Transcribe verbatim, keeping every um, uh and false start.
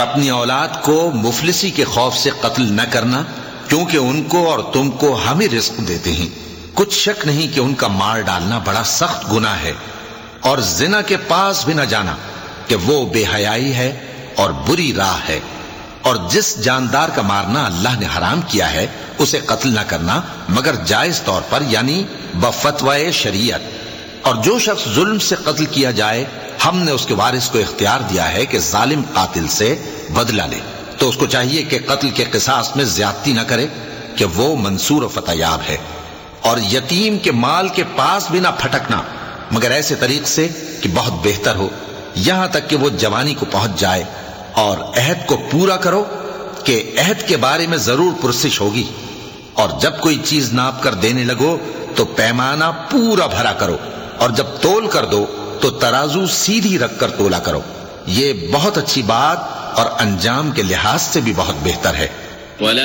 اپنی اولاد کو مفلسی کے خوف سے قتل نہ کرنا، کیونکہ ان کو اور تم کو ہم ہی رزق دیتے ہیں۔ کچھ شک نہیں کہ ان کا مار ڈالنا بڑا سخت گناہ ہے، اور زنا کے پاس بھی نہ جانا کہ وہ بے حیائی ہے اور بری راہ ہے۔ اور جس جاندار کا مارنا اللہ نے حرام کیا ہے اسے قتل نہ کرنا مگر جائز طور پر، یعنی بفتوائے شریعت۔ اور جو شخص ظلم سے قتل کیا جائے، ہم نے اس کے وارث کو اختیار دیا ہے کہ ظالم قاتل سے بدلہ لے، تو اس کو چاہیے کہ قتل کے قصاص میں زیادتی نہ کرے کہ وہ منصور و فتح یاب ہے۔ اور یتیم کے مال کے پاس بھی نہ پھٹکنا مگر ایسے طریق سے کہ بہت بہتر ہو، یہاں تک کہ وہ جوانی کو پہنچ جائے۔ اور عہد کو پورا کرو کہ عہد کے بارے میں ضرور پرسش ہوگی، اور جب کوئی چیز ناپ کر دینے لگو تو پیمانہ پورا بھرا کرو، اور جب تول کر دو تو ترازو سیدھی رکھ کر تولا کرو، یہ بہت اچھی بات اور انجام کے لحاظ سے بھی بہت بہتر ہے۔